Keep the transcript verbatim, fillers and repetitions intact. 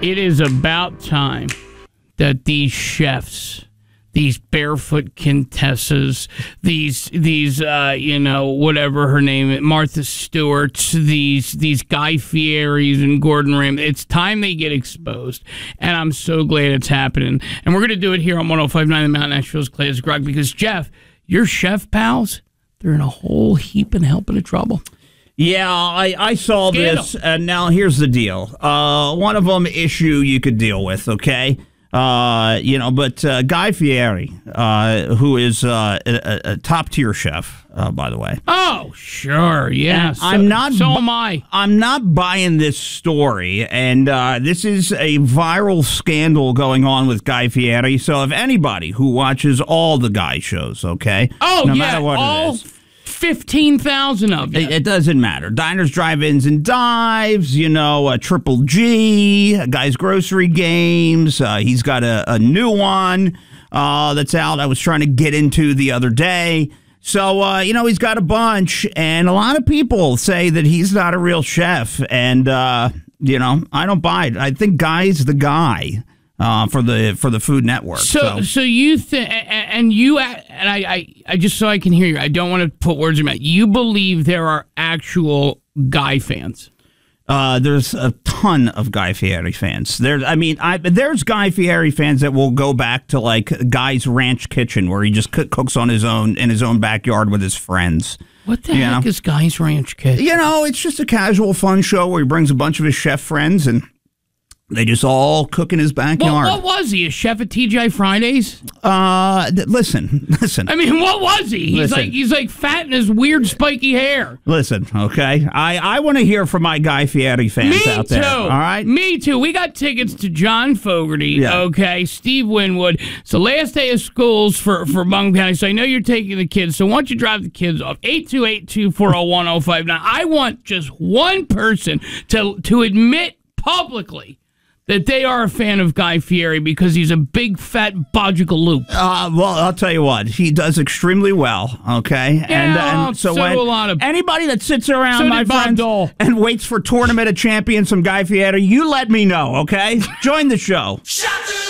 It is about time that these chefs, these barefoot Contessas, these these uh, you know, whatever her name is, Martha Stewart's, these these Guy Fieri's and Gordon Ramsay, it's time they get exposed. And I'm so glad it's happening. And we're gonna do it here on one oh five point nine The Mountain Nashville's Classic Rock, because Jeff, your chef pals, they're in a whole heap and helping of trouble. Yeah, I, I saw Scandal. this, and now here's the deal. Uh, one of them issue you could deal with, okay? Uh, you know, but uh, Guy Fieri, uh, who is uh, a, a top-tier chef, uh, by the way. Oh, sure, yeah. So, I'm not. So bu- am I. I'm not buying this story, and uh, this is a viral scandal going on with Guy Fieri. So, if anybody who watches all the Guy shows, okay, Oh, no yeah, matter what all it is. fifteen thousand of you. It, it doesn't matter. Diners, drive-ins, and dives, you know, uh, Triple G, uh, Guy's Grocery Games. Uh, he's got a, a new one uh, that's out I was trying to get into the other day. So, uh, you know, he's got a bunch, and a lot of people say that he's not a real chef. And, uh, you know, I don't buy it. I think Guy's the guy. Uh, for the for the Food Network. So, So, so you think, and you, and I, I, I just so I can hear you. I don't want to put words in your mouth. You believe there are actual Guy fans? uh, there's a ton of Guy Fieri fans. There's, I mean, I, there's Guy Fieri fans that will go back to like Guy's Ranch Kitchen, where he just cook, cooks on his own in his own backyard with his friends. What the You heck know? is Guy's Ranch Kitchen? You know, it's just a casual, fun show where he brings a bunch of his chef friends and they just all cook in his Well, backyard. what was he? A chef at T G I Fridays? Uh, th- listen, listen. I mean, what was he? He's Listen. like he's like fat in his weird spiky hair. Listen, okay? I, I want to hear from my Guy Fieri fans Me out too. there. All right? Me too. We got tickets to John Fogerty. Yeah. Okay. Steve Winwood. It's the last day of schools for, for Montgomery County. So I know you're taking the kids. So why don't you drive the kids off? eight two eight, two four zero, one zero five nine. I want just one person to to admit publicly that they are a fan of Guy Fieri because he's a big, fat, bodgicaloop. Uh, well, I'll tell you what. He does extremely well, okay? and, Yeah, and so, so when do a lot of- anybody that sits around, So my did Bob friends, Dole. and waits for Tournament of Champions from Guy Fieri, you let me know, okay? Join the show.